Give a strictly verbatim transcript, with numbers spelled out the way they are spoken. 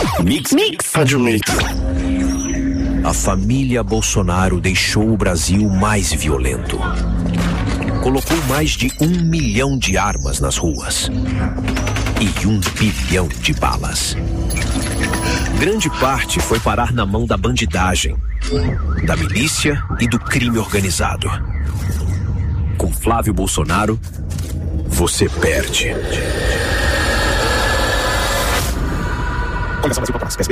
Mix. Mix. Rádio Mix. A família Bolsonaro deixou o Brasil mais violento. Colocou mais de um milhão de armas nas ruas. E um bilhão de balas. Grande parte foi parar na mão da bandidagem, da milícia e do crime organizado. Com Flávio Bolsonaro, você perde.